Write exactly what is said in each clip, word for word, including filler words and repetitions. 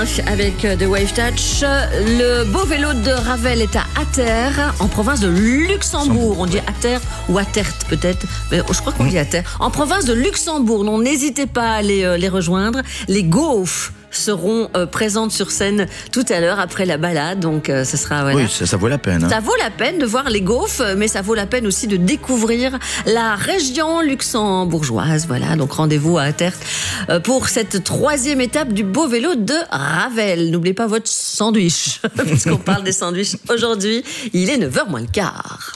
demain avec The Wave Touch. Le beau vélo de Ravel est à Atter, en province de Luxembourg. On dit Atter ou Attert peut-être, mais je crois qu'on dit Atter. En province de Luxembourg. Non, n'hésitez pas à aller les rejoindre. Les Gaufres seront euh, présentes sur scène tout à l'heure après la balade, donc euh, ce sera voilà. Oui, ça, ça vaut la peine. Hein. Ça vaut la peine de voir les Gaufres, mais ça vaut la peine aussi de découvrir la région luxembourgeoise. Voilà, donc rendez-vous à Attert euh, pour cette troisième étape du beau vélo de Ravel. N'oubliez pas votre sandwich, puisqu'on parle des sandwichs aujourd'hui. Il est neuf heures moins le quart.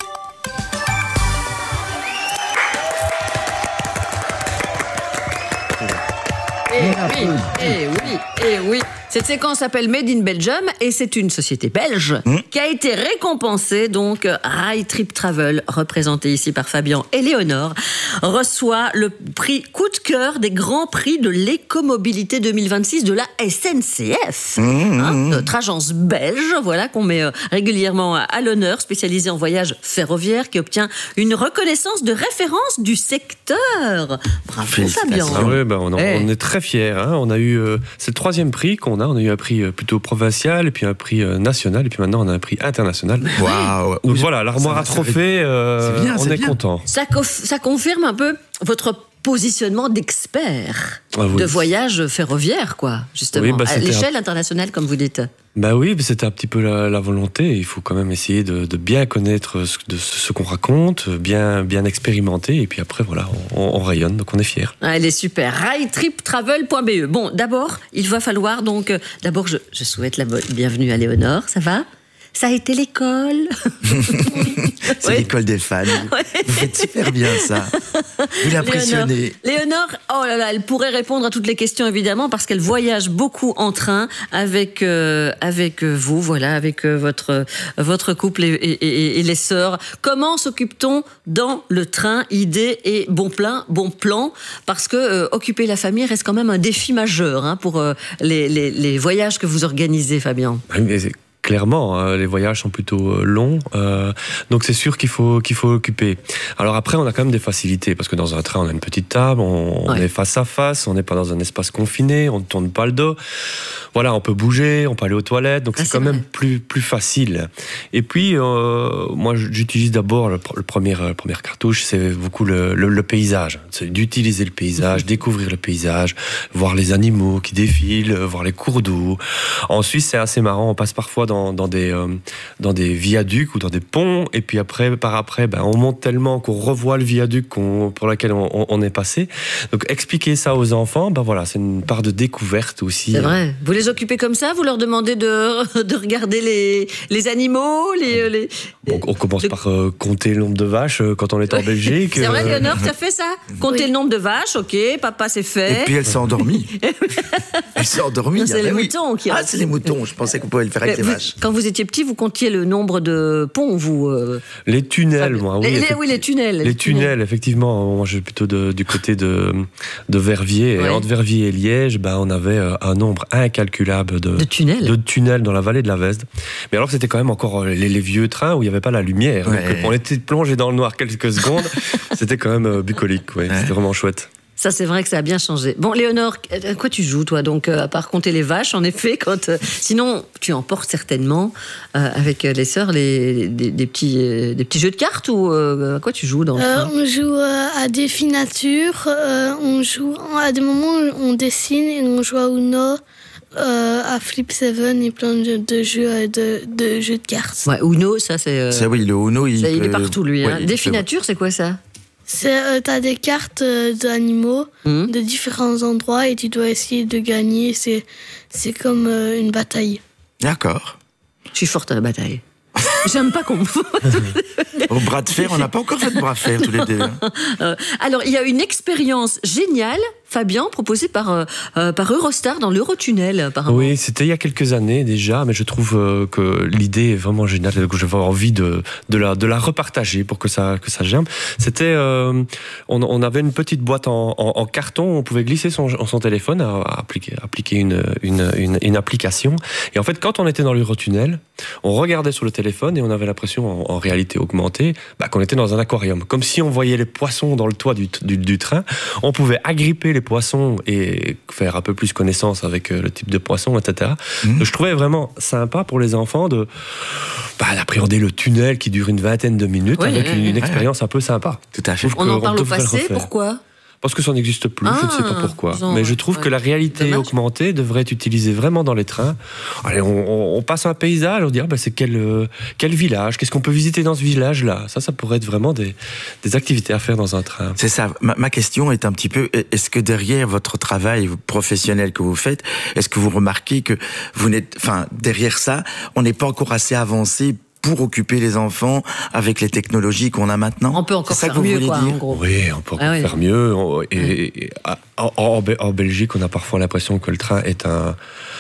Eh oui, eh oui, eh oui. Cette séquence s'appelle Made in Belgium et c'est une société belge mmh. qui a été récompensée. Donc, Rai Trip Travel, représenté ici par Fabien et Léonore, reçoit le prix coup de cœur des grands prix de l'écomobilité deux mille vingt-six de la S N C F. Mmh. Hein, notre agence belge, voilà, qu'on met régulièrement à l'honneur, spécialisée en voyage ferroviaire, qui obtient une reconnaissance de référence du secteur. Bravo Fabien. Ah ouais, bah on, en, hey. on est très fiers. Hein. On a eu, euh, c'est le troisième prix qu'on a. On a eu un prix plutôt provincial, et puis un prix national, et puis maintenant on a un prix international. Waouh! Donc voilà, l'armoire à trophées, euh, bien, on est, est content. Ça, ça confirme un peu votre positionnement d'expert ah oui. de voyage ferroviaire, quoi, justement, oui, bah, à l'échelle un... internationale, comme vous dites. Bah oui, c'était un petit peu la, la volonté. Il faut quand même essayer de, de bien connaître ce, de ce qu'on raconte, bien, bien expérimenter, et puis après, voilà, on, on rayonne, donc on est fiers. Ah, elle est super. rai trip travel point b e. Bon, d'abord, il va falloir donc... Euh, d'abord, je, je souhaite la bienvenue à Léonore, ça va ? Ça a été l'école. C'est oui. l'école des fans. Ouais. Vous faites super bien ça. Vous l'impressionnez. Léonore, Léonore, oh là là, elle pourrait répondre à toutes les questions évidemment parce qu'elle voyage beaucoup en train avec euh, avec vous, voilà, avec euh, votre votre couple et, et, et, et les sœurs. Comment s'occupe-t-on dans le train? Idée et bon plan, bon plan, parce que euh, occuper la famille reste quand même un défi majeur hein, pour euh, les, les les voyages que vous organisez, Fabien. Mais c'est... Clairement, hein, les voyages sont plutôt longs, euh, donc c'est sûr qu'il faut qu'il faut occuper. Alors après, on a quand même des facilités parce que dans un train, on a une petite table, on, ouais. on est face à face, on n'est pas dans un espace confiné, on ne tourne pas le dos. Voilà, on peut bouger, on peut aller aux toilettes, donc ah, c'est, c'est quand vrai. même plus plus facile. Et puis, euh, moi, j'utilise d'abord le, le premier le première cartouche, c'est beaucoup le, le, le paysage, c'est d'utiliser le paysage, mmh. découvrir le paysage, voir les animaux qui défilent, voir les cours d'eau. En Suisse, c'est assez marrant, on passe parfois dans Dans, dans, des, euh, dans des viaducs ou dans des ponts, et puis après, par après, ben, on monte tellement qu'on revoit le viaduc qu'on, pour lequel on, on, on est passé. Donc expliquer ça aux enfants, ben voilà, c'est une part de découverte aussi. C'est vrai. Vous les occupez comme ça? Vous leur demandez de, de regarder les, les animaux les, les, bon, On commence de... par euh, compter le nombre de vaches euh, quand on est en Belgique. C'est vrai, Léonore, tu as fait ça? Compter oui. le nombre de vaches, ok, papa c'est fait. Et puis elle s'est endormie. Elle s'est endormie. Non, c'est les oui. moutons qui Ah, c'est les moutons, je pensais qu'on pouvait le faire avec les vous, vaches. Quand vous étiez petit, vous comptiez le nombre de ponts, vous euh... Les tunnels, moi, oui. Les, les, oui, les tunnels. Les, les tunnels, tunnels, effectivement. Moi, je suis plutôt de, du côté de, de Verviers. Ouais. Et entre Verviers et Liège, ben, on avait un nombre incalculable de, de, tunnels. de tunnels dans la vallée de la Vesde. Mais alors que c'était quand même encore les, les vieux trains où il n'y avait pas la lumière. Ouais. Donc, on était plongé dans le noir quelques secondes. C'était quand même bucolique, ouais. Ouais. C'était vraiment chouette. Ça, c'est vrai que ça a bien changé. Bon, Léonore, à quoi tu joues, toi, donc, à part compter les vaches, en effet, quand... Euh, sinon, tu emportes certainement, euh, avec les sœurs, les, des, des, petits, euh, des petits jeux de cartes, ou euh, à quoi tu joues dans le euh, On joue euh, à Défi Nature, euh, on joue... À des moments, on dessine, et on joue à Uno, euh, à Flip seven, et plein de, de, jeux, de, de jeux de cartes. Ouais, Uno, ça, c'est... Euh, ça, oui, le Uno, il... Ça, peut... il est partout, lui. Ouais, Hein. Défi Nature, c'est quoi, ça? C'est, euh, t'as des cartes euh, d'animaux mmh. de différents endroits et tu dois essayer de gagner. C'est, c'est comme euh, une bataille. D'accord. Je suis forte à la bataille. J'aime pas qu'on me... Au bras de fer, on n'a pas encore fait de bras de fer tous les deux. Hein. Euh, alors, il y a une expérience géniale, Fabien, proposée par, euh, par Eurostar dans l'Eurotunnel, apparemment. Oui, c'était il y a quelques années déjà, mais je trouve euh, que l'idée est vraiment géniale, que j'avais envie de, de, la, de la repartager pour que ça, que ça germe. C'était, euh, on, on avait une petite boîte en, en, en carton, on pouvait glisser son, son téléphone, à, à appliquer, appliquer une, une, une, une application. Et en fait, quand on était dans l'Eurotunnel, on regardait sur le téléphone et on avait l'impression, en, en réalité augmentée, bah, qu'on était dans un aquarium. Comme si on voyait les poissons dans le toit du, du, du train, on pouvait agripper les poissons et faire un peu plus connaissance avec le type de poisson, et cetera. Mmh. Je trouvais vraiment sympa pour les enfants de bah, d'appréhender le tunnel qui dure une vingtaine de minutes oui, avec oui, une, oui. une expérience un peu sympa. Tout à fait. On en parle au passé, pourquoi ? Parce que ça n'existe plus, ah, je ne sais pas pourquoi. Ont, Mais je trouve ouais. que la réalité Dommage. augmentée devrait être utilisée vraiment dans les trains. Allez, on, on passe un paysage, on dit ah, bah, c'est quel, euh, quel village, qu'est-ce qu'on peut visiter dans ce village-là ? Ça, ça pourrait être vraiment des, des activités à faire dans un train. C'est ça. Ma, ma question est un petit peu, est-ce que derrière votre travail professionnel que vous faites, est-ce que vous remarquez que vous n'êtes, enfin, derrière ça, on n'est pas encore assez avancé pour occuper les enfants avec les technologies qu'on a maintenant? On peut encore faire mieux, quoi, en gros. Oui, on peut encore ah, oui. faire mieux. Et, et, et, en, en, en Belgique, on a parfois l'impression que le train est un...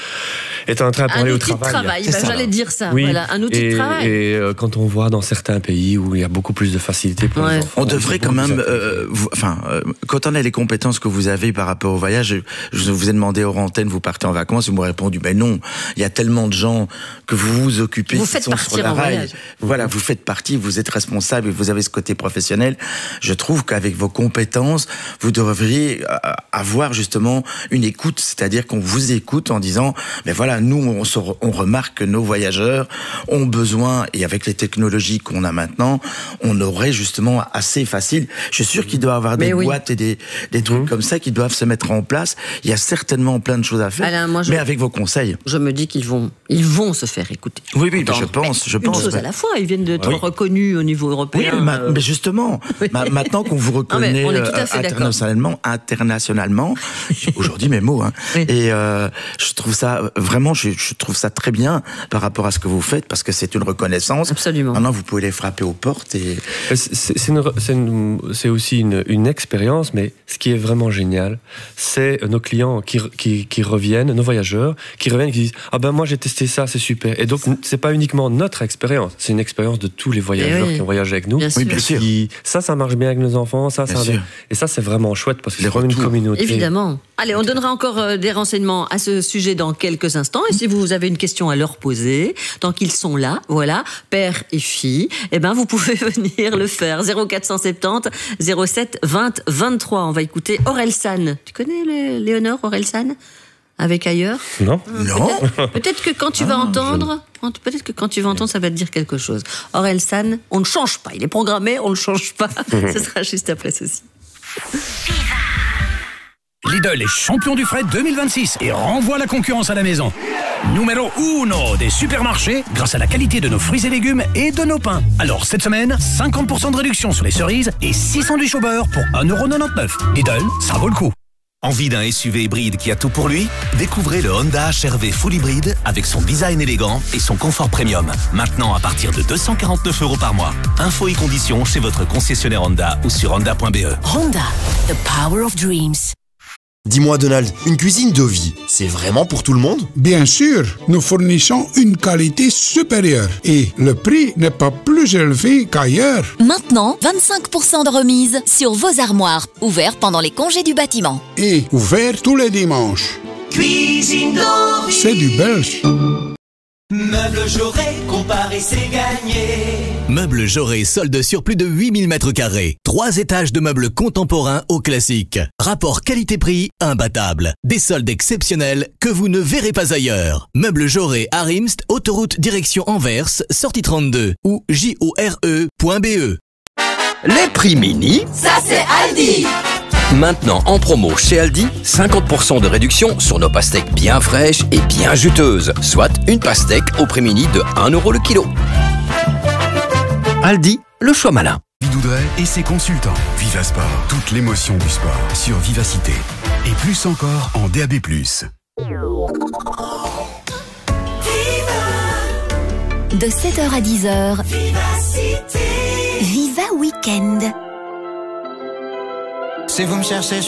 est un train pour un aller au travail. travail. travail. Ben, j'allais dire ça. Oui. Voilà, un outil et, de travail. Et euh, quand on voit dans certains pays où il y a beaucoup plus de facilité pour ouais. les enfants, on devrait quand même, euh, vous, enfin, euh, quand on a les compétences que vous avez par rapport au voyage, je, je vous ai demandé hors antenne, vous partez en vacances, vous m'avez répondu, ben non, il y a tellement de gens que vous vous occupez. Vous faites partie en voyage. Voilà, vous faites partie, vous êtes responsable, vous avez ce côté professionnel. Je trouve qu'avec vos compétences, vous devriez avoir justement une écoute, c'est-à-dire qu'on vous écoute en disant, mais voilà, nous, on se on remarque que nos voyageurs ont besoin, et avec les technologies qu'on a maintenant, on aurait justement assez facile. Je suis sûr qu'il doit y avoir des oui. boîtes et des, des trucs mmh. comme ça qui doivent se mettre en place. Il y a certainement plein de choses à faire, Alain, moi, je, mais avec vos conseils. Je me dis qu'ils vont, ils vont se faire écouter. Oui, oui, je pense. Je une pense, chose mais... à la fois, ils viennent d'être oui. reconnus au niveau européen. Oui, mais, mais justement, oui. maintenant qu'on vous reconnaît non, internationalement, internationalement, aujourd'hui mes mots, hein, oui. et euh, je trouve ça, vraiment, je, je trouve ça très bien par rapport à ce que vous faites, parce que c'est une reconnaissance. Absolument. Maintenant, vous pouvez les frapper aux portes. Et... C'est, c'est, une, c'est, une, c'est aussi une, une expérience, mais ce qui est vraiment génial, c'est nos clients qui, qui, qui reviennent, nos voyageurs, qui reviennent et qui disent « Ah ben moi j'ai testé ça, c'est super ». Et donc, c'est pas uniquement notre expérience, c'est une expérience de tous les voyageurs oui. qui ont voyagé avec nous. Bien oui, bien sûr. Qui, ça, ça marche bien avec nos enfants, ça, ça... Et ça, c'est vraiment chouette, parce que c'est vraiment une communauté. Évidemment. Allez, on donnera encore euh, des renseignements à ce sujet dans quelques instants. Et si vous avez une question à leur poser, tant qu'ils sont là, voilà, père et fille, eh ben vous pouvez venir le faire. zéro quatre cent soixante-dix, zéro sept, vingt, vingt-trois. On va écouter Orelsan. Tu connais le, Léonore Orelsan avec Ailleurs? Non. Non. Peut-être, peut-être que quand tu vas ah, entendre, je... peut-être que quand tu vas entendre, ça va te dire quelque chose. Orelsan, on ne change pas. Il est programmé, on ne le change pas. Ce sera juste après ceci. Lidl est champion du fret deux mille vingt-six et renvoie la concurrence à la maison. Numéro uno des supermarchés grâce à la qualité de nos fruits et légumes et de nos pains. Alors cette semaine, cinquante pour cent de réduction sur les cerises et six sandwichs au beurre pour un euro quatre-vingt-dix-neuf. Lidl, ça vaut le coup. Envie d'un S U V hybride qui a tout pour lui? Découvrez le Honda H R V Full Hybride avec son design élégant et son confort premium. Maintenant à partir de deux cent quarante-neuf euros par mois. Infos et conditions chez votre concessionnaire Honda ou sur honda point b e. Honda, the power of dreams. Dis-moi Donald, une cuisine de vie, c'est vraiment pour tout le monde? Bien sûr, nous fournissons une qualité supérieure et le prix n'est pas plus élevé qu'ailleurs. Maintenant, vingt-cinq pour cent de remise sur vos armoires, ouverts pendant les congés du bâtiment. Et ouvert tous les dimanches. Cuisine de vie. C'est du belge. Meubles Jaurès, comparer c'est gagné. Meubles Jaurès solde sur plus de huit mille mètres carrés. Trois étages de meubles contemporains au classique. Rapport qualité-prix imbattable. Des soldes exceptionnels que vous ne verrez pas ailleurs. Meubles Jaurès à Rimst, autoroute direction Anvers, sortie trente-deux ou j o r e point b e. Les prix mini, ça c'est Aldi. Maintenant en promo chez Aldi, cinquante pour cent de réduction sur nos pastèques bien fraîches et bien juteuses. Soit une pastèque au prix mini de un euro le kilo. Aldi, le choix malin. Vidoudray et ses consultants. Vivasport, toute l'émotion du sport sur Vivacité. Et plus encore en D A B plus. De sept heures à dix heures, Vivacité. Viva Weekend. Si vous me cherchez